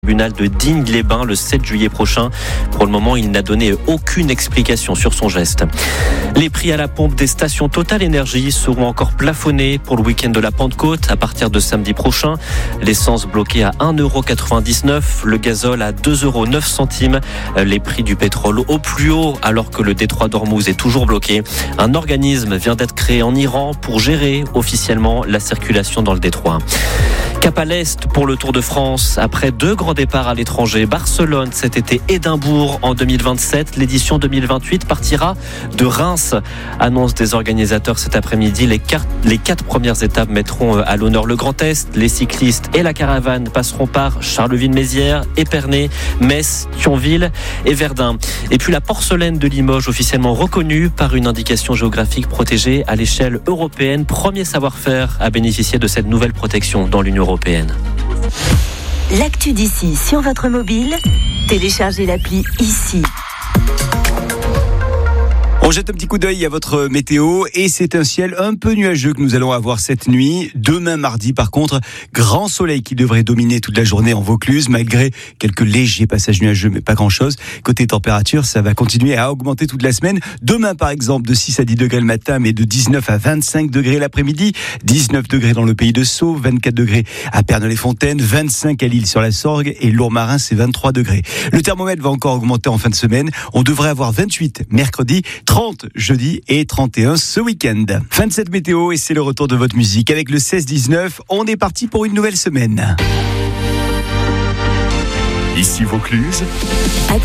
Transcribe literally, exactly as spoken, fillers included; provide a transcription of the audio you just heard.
Tribunal de Digne-les-Bains le sept juillet prochain. Pour le moment, il n'a donné aucune explication sur son geste. Les prix à la pompe des stations Total Énergie seront encore plafonnés pour le week-end de la Pentecôte à partir de samedi prochain. L'essence bloquée à un euro quatre-vingt-dix-neuf, le gazole à deux euros neuf centimes, les prix du pétrole au plus haut alors que le détroit d'Ormuz est toujours bloqué. Un organisme vient d'être créé en Iran pour gérer officiellement la circulation dans le détroit. Cap à l'Est pour le Tour de France. Après deux grands départs à l'étranger, Barcelone cet été, Édimbourg en deux mille vingt-sept. L'édition deux mille vingt-huit partira de Reims. Annonce des organisateurs cet après-midi. Les quatre, les quatre premières étapes mettront à l'honneur le Grand Est. Les cyclistes et la caravane passeront par Charleville-Mézières, Épernay, Metz, Thionville et Verdun. Et puis la porcelaine de Limoges, officiellement reconnue par une indication géographique protégée à l'échelle européenne. Premier savoir-faire à bénéficier de cette nouvelle protection dans l'Union européenne. L'actu d'ici sur votre mobile, téléchargez l'appli ici. On jette un petit coup d'œil à votre météo et c'est un ciel un peu nuageux que nous allons avoir cette nuit. Demain mardi, par contre, grand soleil qui devrait dominer toute la journée en Vaucluse, malgré quelques légers passages nuageux, mais pas grand-chose. Côté température, ça va continuer à augmenter toute la semaine. Demain, par exemple, de six à dix degrés le matin, mais de dix-neuf à vingt-cinq degrés l'après-midi. dix-neuf degrés dans le pays de Sceaux, vingt-quatre degrés à Pernes-les-Fontaines, vingt-cinq à Lille sur la Sorgue et Lourmarin, c'est vingt-trois degrés. Le thermomètre va encore augmenter en fin de semaine. On devrait avoir vingt-huit mercredi, trente jeudi et trente et un ce week-end. Fin de cette météo et c'est le retour de votre musique. Avec le seize dix-neuf, on est parti pour une nouvelle semaine. Ici Vaucluse.